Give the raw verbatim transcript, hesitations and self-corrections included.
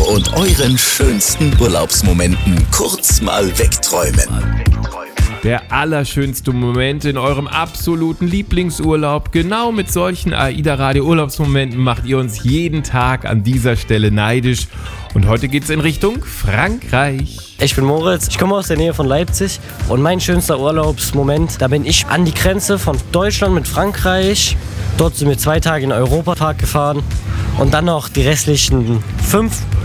und euren schönsten Urlaubsmomenten kurz mal wegträumen. Der allerschönste Moment in eurem absoluten Lieblingsurlaub. Genau mit solchen AIDA-Radio-Urlaubsmomenten macht ihr uns jeden Tag an dieser Stelle neidisch. Und heute geht's in Richtung Frankreich. Ich bin Moritz, ich komme aus der Nähe von Leipzig und mein schönster Urlaubsmoment, da bin ich an die Grenze von Deutschland mit Frankreich. Dort sind wir zwei Tage in den Europapark gefahren und dann noch die restlichen fünf